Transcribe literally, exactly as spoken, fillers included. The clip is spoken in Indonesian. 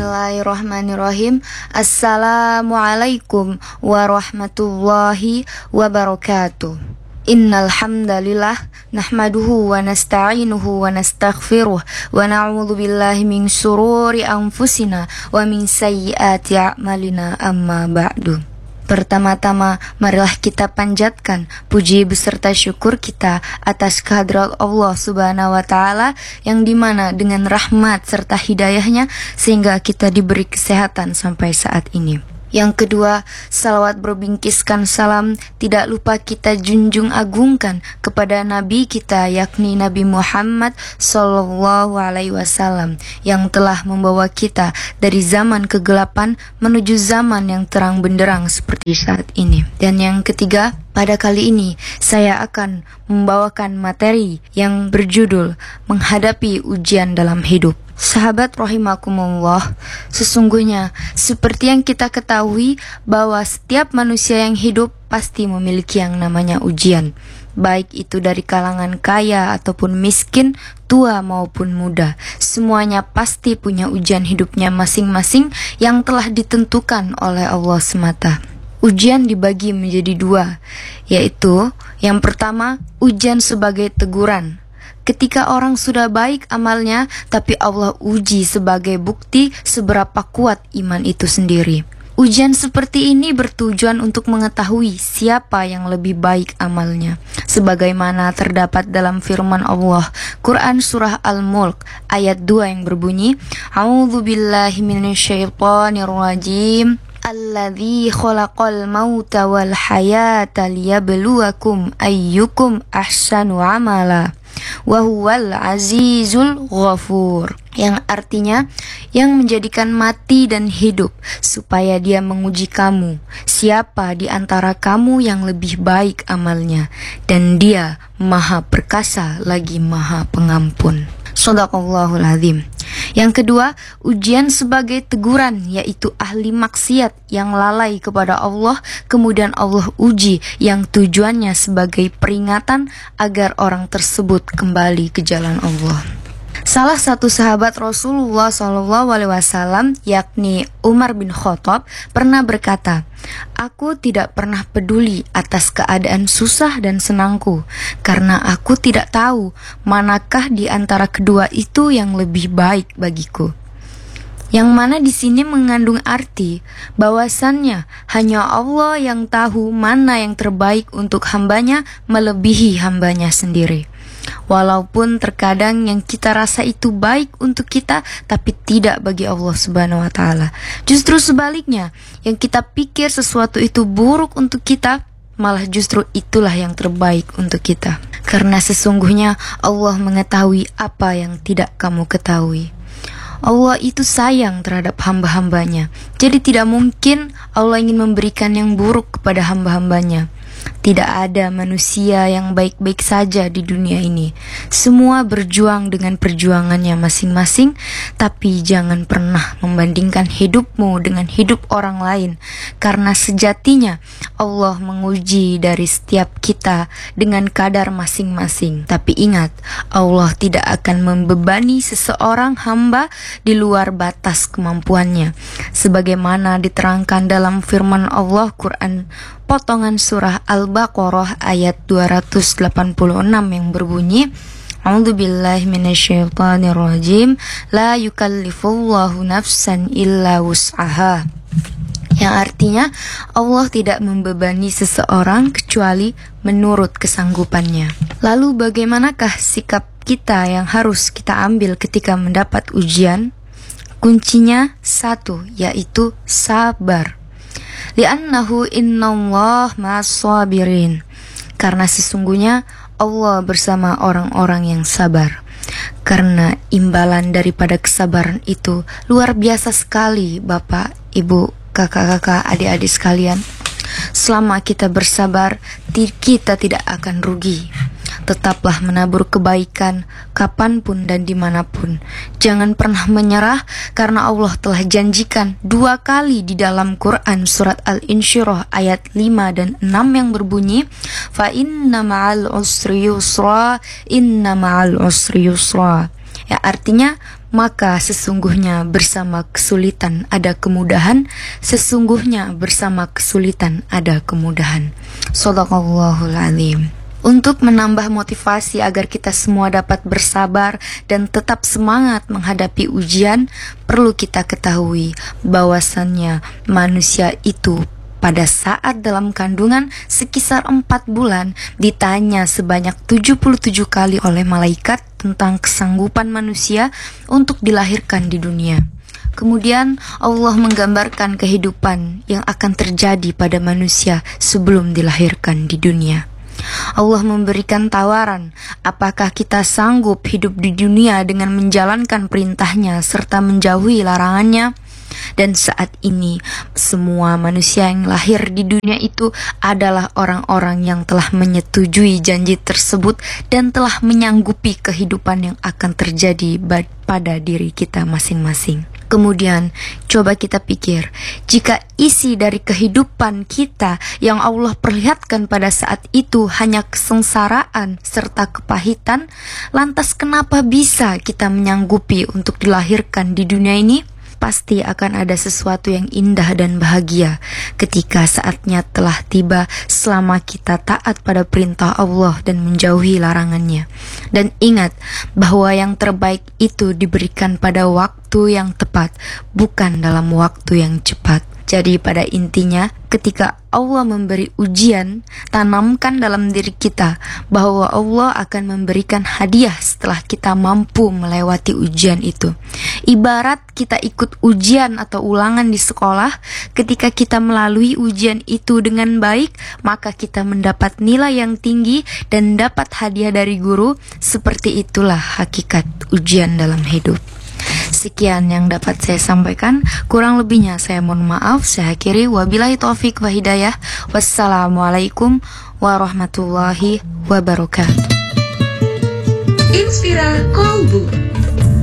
Bismillahirrahmanirrahim. Assalamualaikum warahmatullahi wabarakatuh. Innal hamdalillah nahmaduhu wa nasta'inuhu wa nastaghfiruh wa na'udzu billahi min syururi anfusina wa min sayyiati a'malina, amma ba'du. Pertama-tama, marilah kita panjatkan puji beserta syukur kita atas kehadirat Allah Subhanahu wa Ta'ala, yang dimana dengan rahmat serta hidayahnya sehingga kita diberi kesehatan sampai saat ini. Yang kedua, salawat berbingkiskan salam tidak lupa kita junjung agungkan kepada Nabi kita, yakni Nabi Muhammad Sallallahu Alaihi Wasallam, yang telah membawa kita dari zaman kegelapan menuju zaman yang terang benderang seperti saat ini. Dan yang ketiga, pada kali ini saya akan membawakan materi yang berjudul Menghadapi Ujian Dalam Hidup. Sahabat rahimakumullah, sesungguhnya seperti yang kita ketahui bahwa setiap manusia yang hidup pasti memiliki yang namanya ujian, baik itu dari kalangan kaya ataupun miskin, tua maupun muda. Semuanya pasti punya ujian hidupnya masing-masing yang telah ditentukan oleh Allah semata. Ujian dibagi menjadi dua, yaitu yang pertama, ujian sebagai teguran. Ketika orang sudah baik amalnya, tapi Allah uji sebagai bukti seberapa kuat iman itu sendiri. Ujian seperti ini bertujuan untuk mengetahui siapa yang lebih baik amalnya. Sebagaimana terdapat dalam firman Allah, Quran Surah Al-Mulk ayat dua yang berbunyi, A'udzu billahi minasyaitonir rajim. Alladzi khalaqal mauta wal hayata liyabluwakum ayyukum ahsanu amala wa huwal azizul ghafur, yang artinya yang menjadikan mati dan hidup supaya dia menguji kamu siapa di antara kamu yang lebih baik amalnya, dan dia maha perkasa lagi maha pengampun. Shadaqallahul azim. Yang kedua, ujian sebagai teguran, yaitu ahli maksiat yang lalai kepada Allah, kemudian Allah uji yang tujuannya sebagai peringatan agar orang tersebut kembali ke jalan Allah. Salah satu sahabat Rasulullah shallallahu alaihi wasallam, yakni Umar bin Khattab, pernah berkata, "Aku tidak pernah peduli atas keadaan susah dan senangku, karena aku tidak tahu manakah di antara kedua itu yang lebih baik bagiku." Yang mana di sini mengandung arti bahwasannya hanya Allah yang tahu mana yang terbaik untuk hambanya melebihi hambanya sendiri. Walaupun terkadang yang kita rasa itu baik untuk kita, tapi tidak bagi Allah Subhanahu wa Ta'ala. Justru sebaliknya, yang kita pikir sesuatu itu buruk untuk kita, malah justru itulah yang terbaik untuk kita. Karena sesungguhnya Allah mengetahui apa yang tidak kamu ketahui. Allah itu sayang terhadap hamba-hambanya. Jadi tidak mungkin Allah ingin memberikan yang buruk kepada hamba-hambanya. Tidak ada manusia yang baik-baik saja di dunia ini. Semua berjuang dengan perjuangannya masing-masing, tapi jangan pernah membandingkan hidupmu dengan hidup orang lain, karena sejatinya Allah menguji dari setiap kita dengan kadar masing-masing. Tapi ingat, Allah tidak akan membebani seseorang hamba di luar batas kemampuannya, sebagaimana diterangkan dalam firman Allah Quran potongan surah Al-Baqarah ayat dua ratus delapan puluh enam yang berbunyi, A'udzu billahi minasyaitonir rajim, la yukallifullahu nafsan illa wus'aha. Yang artinya Allah tidak membebani seseorang kecuali menurut kesanggupannya. Lalu bagaimanakah sikap kita yang harus kita ambil ketika mendapat ujian? Kuncinya satu, yaitu sabar. Li'annahu innallah ma'as-sabirin. Karena sesungguhnya Allah bersama orang-orang yang sabar. Karena imbalan daripada kesabaran itu luar biasa sekali, Bapak, Ibu, kakak-kakak, adik-adik sekalian. Selama kita bersabar, kita tidak akan rugi. Tetaplah menabur kebaikan kapanpun dan dimanapun. Jangan pernah menyerah, karena Allah telah janjikan dua kali di dalam Quran surat Al-Insyirah ayat lima dan enam yang berbunyi, Fa inna ma'al usri yusra, inna ma'al usri yusra. Ya, artinya maka sesungguhnya bersama kesulitan ada kemudahan, sesungguhnya bersama kesulitan ada kemudahan. Shadaqallahul Azim. Untuk menambah motivasi agar kita semua dapat bersabar dan tetap semangat menghadapi ujian, perlu kita ketahui bahwasannya manusia itu pada saat dalam kandungan sekisar empat bulan ditanya sebanyak tujuh puluh tujuh kali oleh malaikat tentang kesanggupan manusia untuk dilahirkan di dunia. Kemudian Allah menggambarkan kehidupan yang akan terjadi pada manusia sebelum dilahirkan di dunia. Allah memberikan tawaran, apakah kita sanggup hidup di dunia dengan menjalankan perintahnya serta menjauhi larangannya? Dan saat ini semua manusia yang lahir di dunia itu adalah orang-orang yang telah menyetujui janji tersebut dan telah menyanggupi kehidupan yang akan terjadi pada diri kita masing-masing. Kemudian, coba kita pikir, jika isi dari kehidupan kita yang Allah perlihatkan pada saat itu hanya kesengsaraan serta kepahitan, lantas kenapa bisa kita menyanggupi untuk dilahirkan di dunia ini? Pasti akan ada sesuatu yang indah dan bahagia ketika saatnya telah tiba selama kita taat pada perintah Allah dan menjauhi larangannya. Dan ingat bahwa yang terbaik itu diberikan pada waktu yang tepat, bukan dalam waktu yang cepat. Jadi pada intinya, ketika Allah memberi ujian, tanamkan dalam diri kita bahwa Allah akan memberikan hadiah setelah kita mampu melewati ujian itu. Ibarat kita ikut ujian atau ulangan di sekolah, ketika kita melalui ujian itu dengan baik, maka kita mendapat nilai yang tinggi dan dapat hadiah dari guru. Seperti itulah hakikat ujian dalam hidup. Sekian yang dapat saya sampaikan, kurang lebihnya saya mohon maaf. Saya akhiri, wabillahi taufik wa hidayah. Wassalamualaikum warahmatullahi wabarakatuh. Inspira Kolbu.